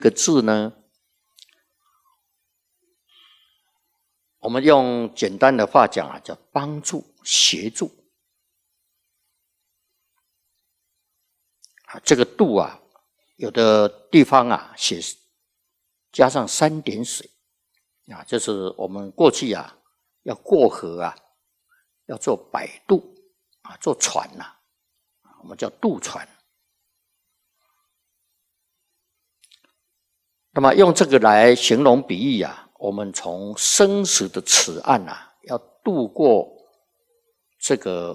个字呢，我们用简单的话讲啊，叫帮助、协助。这个渡啊，有的地方啊写加上3点水啊，就是我们过去啊要过河啊，要做摆渡啊，坐船呐，我们叫渡船。那么用这个来形容比喻啊，我们从生死的此岸啊，要渡过这个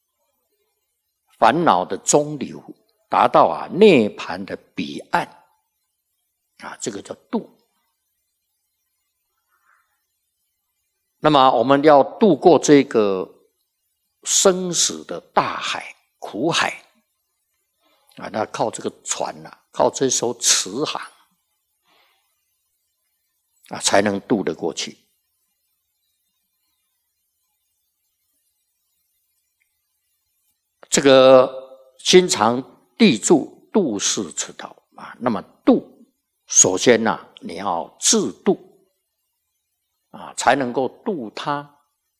烦恼的中流，达到啊涅槃的彼岸啊，这个叫渡。那么我们要渡过这个生死的大海、苦海啊，那靠这个船啊，靠这艘慈航啊，才能渡得过去。这个心常地住，度世之道啊。那么度，首先呢，你要自度啊，才能够度他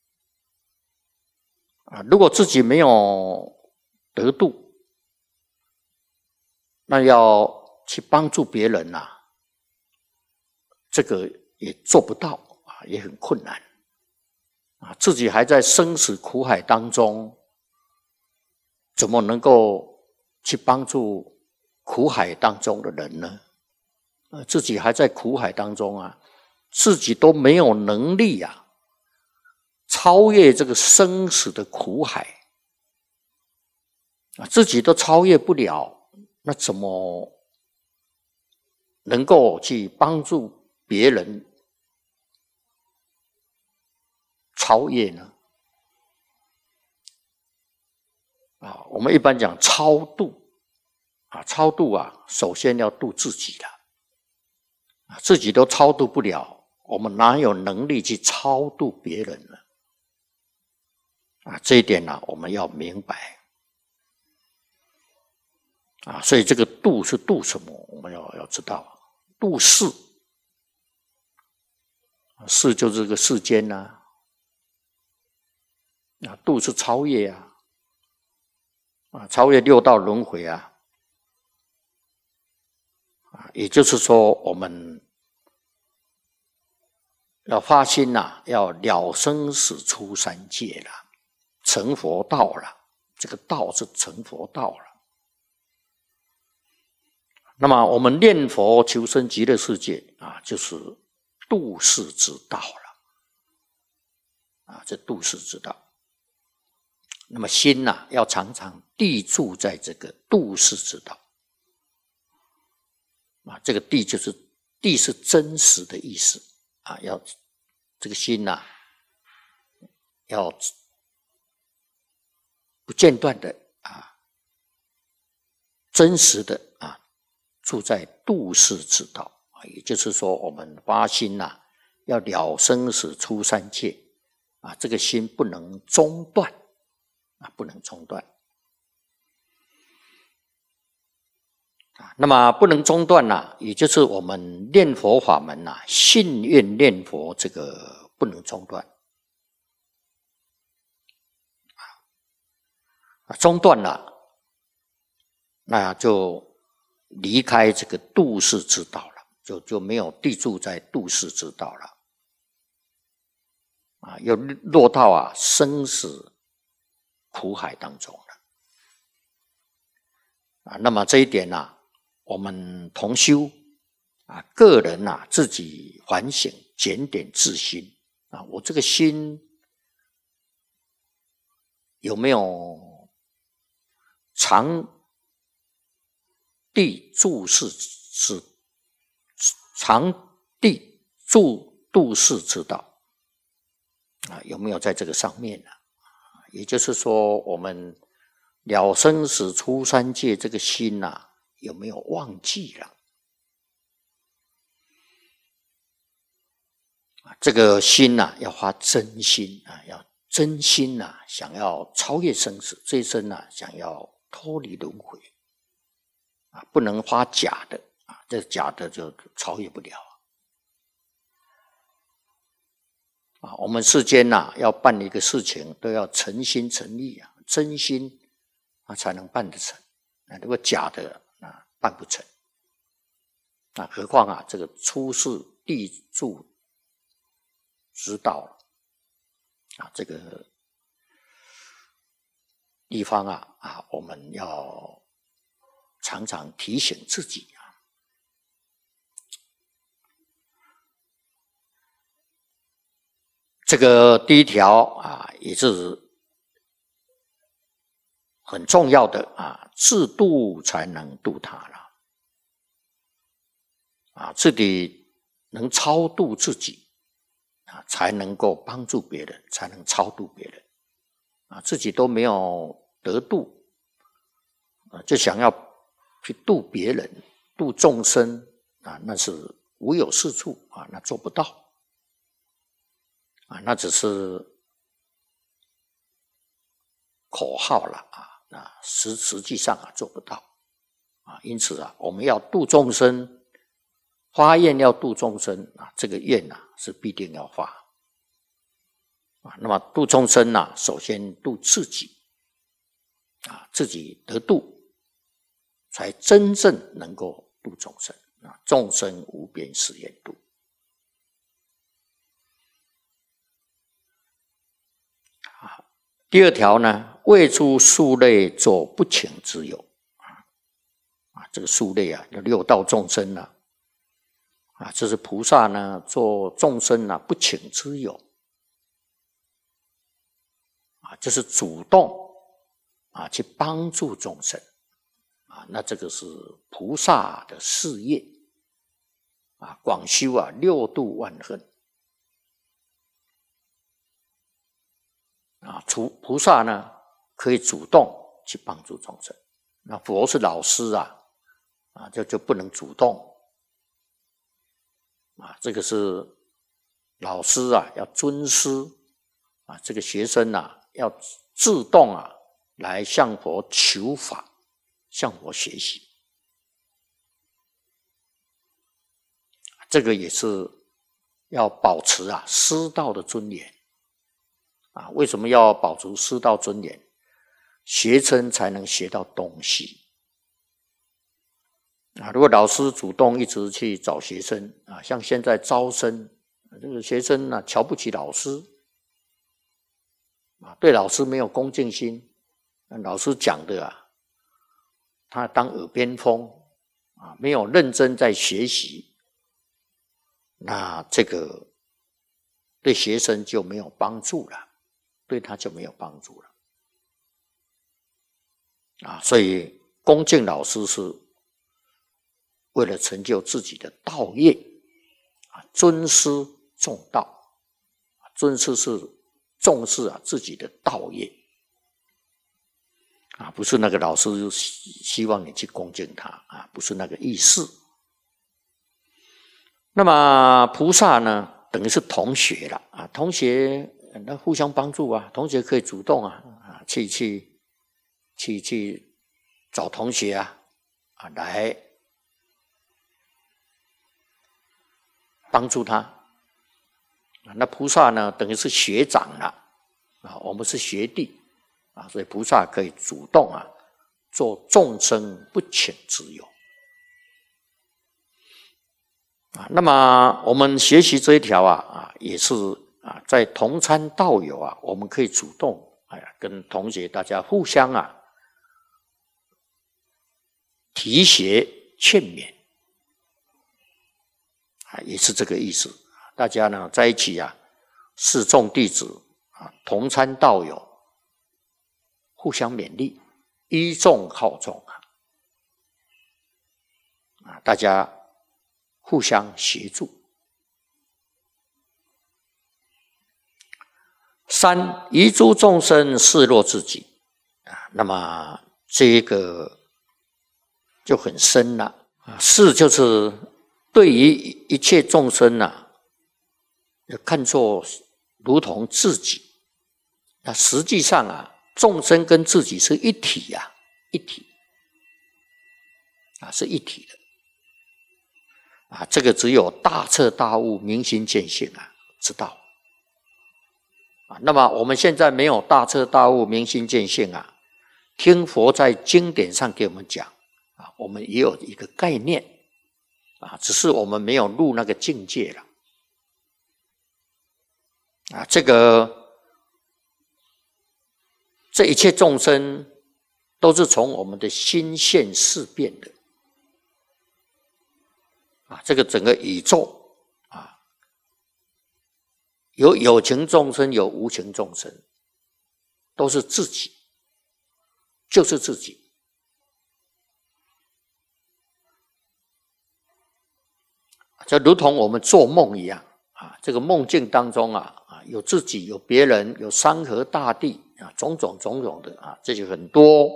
啊。如果自己没有得度，那要去帮助别人呐，这个也做不到啊，也很困难啊。自己还在生死苦海当中，怎么能够去帮助苦海当中的人呢？自己还在苦海当中啊，自己都没有能力啊，超越这个生死的苦海啊，自己都超越不了，那怎么能够去帮助别人超越呢？啊，我们一般讲超度啊，超度啊，首先要度自己的啊，自己都超度不了，我们哪有能力去超度别人呢？啊，这一点呢，我们要明白啊。所以这个度是度什么？我们要知道，度世，世就是这个世间呐，啊，度是超越啊。啊，超越6道轮回啊！啊，也就是说，我们要发心呐，要了生死出三界了，成佛道了。这个道是成佛道了。那么，我们念佛求生极乐世界啊，就是度世之道了。啊，这度世之道。那么心呐，要常常地住在这个度世之道啊。这个地就是地是真实的意思啊，要这个心呐，要不间断的啊，真实的啊，住在度世之道啊。也就是说，我们发心呐，要了生死出三界啊，这个心不能中断。啊，不能中断啊。那么不能中断呐，也就是我们念佛法门呐，信愿念佛这个不能中断啊。中断了，那就离开这个度世之道了，就没有地住在度世之道了啊，又落到啊生死苦海当中了啊。那么这一点呢，我们同修啊，个人呐，自己反省检点自心啊，我这个心有没有常地住世之常地住度世之道啊，有没有在这个上面呢？也就是说，我们了生死出三界这个心呐，有没有忘记了？这个心呐，要发真心啊，要真心呐，想要超越生死，这一生呐，想要脱离轮回啊，不能发假的啊， 这假的就超越不了啊！我们世间要办一个事情，都要诚心诚意真心才能办得成。如果假的办不成。何况这个出世地住之道这个地方我们要常常提醒自己这个第一条也是很重要的自度才能度他了自己能超度自己才能够帮助别人，才能超度别人自己都没有得度就想要去度别人度众生那是无有是处那做不到那只是口号了实际上做不到因此我们要度众生，发愿要度众生这个愿是必定要发那么度众生首先度自己自己得度，才真正能够度众生众生无边誓愿度第二条呢，为诸庶类作不请之友这个庶类有六道众生这是菩萨呢做众生不请之友就是主动去帮助众生那这个是菩萨的事业广修六度万恨菩萨呢可以主动去帮助众生，那佛是老师就不能主动这个是老师要尊师这个学生要自动来向佛求法，向佛学习这个也是要保持师道的尊严为什么要保持师道尊严？学生才能学到东西如果老师主动一直去找学生像现在招生这个学生瞧不起老师对老师没有恭敬心，老师讲的他当耳边风没有认真在学习，那这个对学生就没有帮助了，对他就没有帮助了所以恭敬老师是为了成就自己的道业尊师重道，尊师是重视自己的道业不是那个老师希望你去恭敬他不是那个意思。那么菩萨呢等于是同学了同学那互相帮助同学可以主动去找同学来帮助他那菩萨呢等于是学长了我们是学弟所以菩萨可以主动做众生不请之友那么我们学习这一条也是在同参道友我们可以主动跟同学大家互相提携劝勉也是这个意思。大家呢在一起示众弟子同参道友，互相勉励，依众好众大家互相协助。三，遗诸众生视若自己那么这个就很深了视就是对于一切众生要看作如同自己那实际上众生跟自己是一体一体是一体的啊，这个只有大彻大悟、明心见性啊，知道。啊，那么我们现在没有大彻大悟、明心见性啊，听佛在经典上给我们讲啊，我们也有一个概念啊，只是我们没有入那个境界了。啊，这一切众生都是从我们的心现事变的。啊，这个整个宇宙啊，有情众生，有无情众生，都是自己，就是自己。就如同我们做梦一样啊，这个梦境当中啊，有自己，有别人，有山河大地啊，种种的啊，这就很多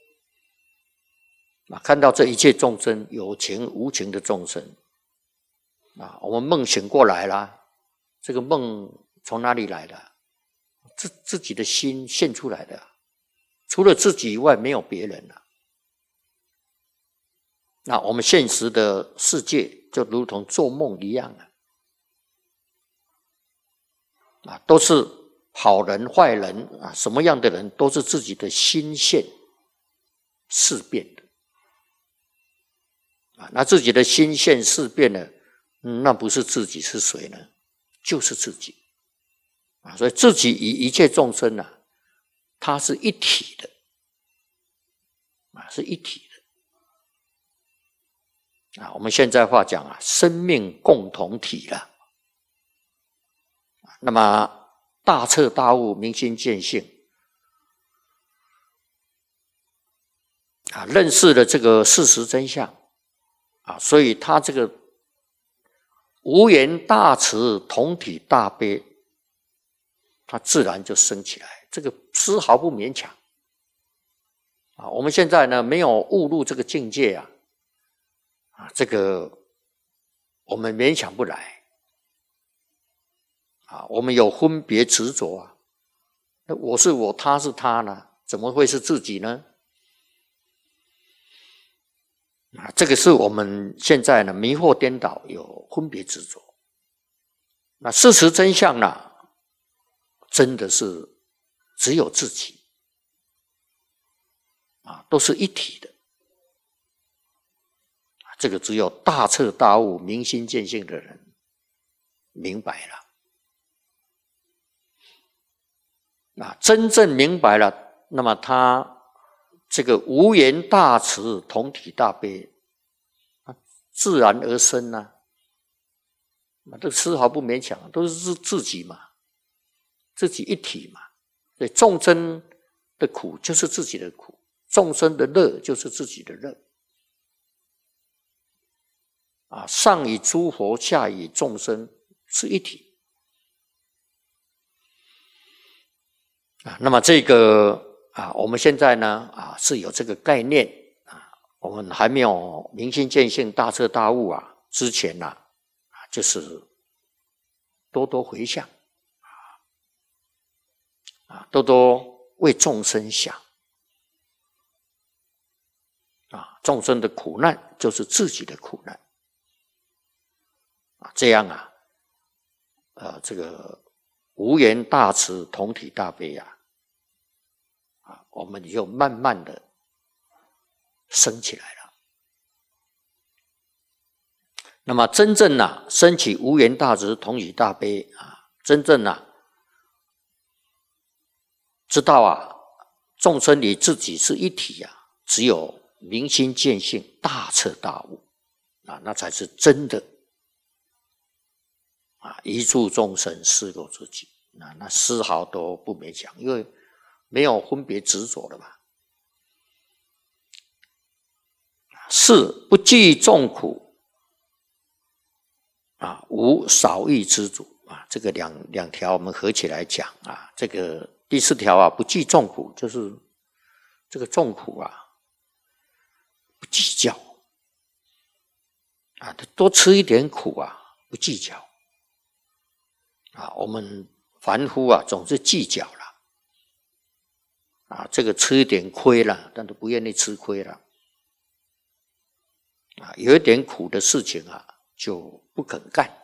啊。看到这一切众生，有情无情的众生啊，我们梦醒过来了，这个梦从哪里来的？自己的心现出来的，除了自己以外没有别人了。那我们现实的世界就如同做梦一样啊，都是好人坏人啊，什么样的人都是自己的心现事变的啊。那自己的心现事变呢，那不是自己是谁呢？就是自己啊。所以自己与一切众生啊，它是一体的啊，是一体的啊。我们现在话讲啊，生命共同体了。那么大彻大悟、明心见性啊，认识了这个事实真相啊，所以他这个无言大慈、同体大悲，他自然就升起来，这个丝毫不勉强啊。我们现在呢，没有悟入这个境界啊，这个我们勉强不来。啊，我们有分别执着啊，那我是我，他是他呢，怎么会是自己呢？啊，这个是我们现在呢迷惑颠倒，有分别执着。那事实真相呢，真的是只有自己啊，都是一体的。这个只有大彻大悟、明心见性的人明白了。啊，真正明白了，那么他这个无言大慈、同体大悲，自然而生啊。这个丝毫不勉强，都是自己嘛，自己一体嘛。所以众生的苦就是自己的苦，众生的乐就是自己的乐。啊，上与诸佛，下与众生是一体。啊，那么这个啊，我们现在呢啊是有这个概念啊，我们还没有明心见性、大彻大悟啊之前呢就是多多回向啊，多多为众生想啊，众生的苦难就是自己的苦难啊，这样啊，这个无言大慈、同体大悲啊，我们就慢慢的升起来了。那么真正啊，升起无言大慈、同体大悲啊，真正啊，知道啊，众生与自己是一体啊，只有明心见性、大彻大悟啊，那才是真的啊，一助众生，是过自己。那丝毫都不勉强，因为没有分别执着了嘛。是不计众苦啊，无少欲知足啊。这个两条我们合起来讲啊。这个第四条啊，不计众苦，就是这个众苦啊，不计较啊，多吃一点苦啊，不计较啊。我们凡夫啊，总是计较了啊，这个吃一点亏了，但都不愿意吃亏了啊。有一点苦的事情啊， 就不肯干。